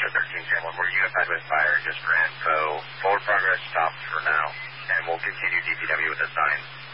Delta 13-1, we're unified with fire just for info. Forward progress stopped for now, and we'll continue DPW with the signs.